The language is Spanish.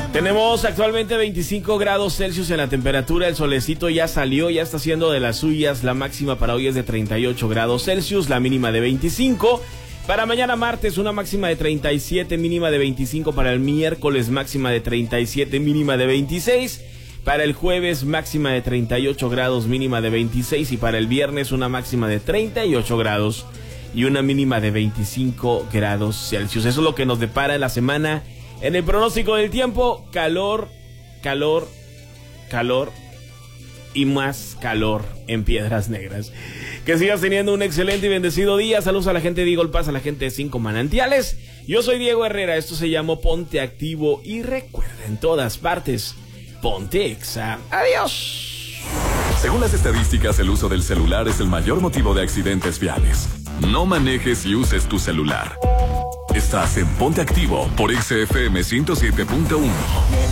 Tenemos actualmente 25 grados Celsius en la temperatura, el solecito ya salió, ya está haciendo de las suyas. La máxima para hoy es de 38 grados Celsius, la mínima de 25. Para mañana martes una máxima de 37, mínima de 25. Para el miércoles máxima de 37, mínima de 26. Para el jueves máxima de 38 grados, mínima de 26. Y para el viernes una máxima de 38 grados y una mínima de 25 grados Celsius. Eso es lo que nos depara en la semana. En el pronóstico del tiempo, calor, calor, calor y más calor en Piedras Negras. Que sigas teniendo un excelente y bendecido día. Saludos a la gente de Eagle Pass, a la gente de 5 Manantiales. Yo soy Diego Herrera, esto se llamó Ponte Activo y recuerda, en todas partes, ponte Exa. Adiós. Según las estadísticas, el uso del celular es el mayor motivo de accidentes viales. No manejes y uses tu celular. Estás en Ponte Activo por XFM 107.1.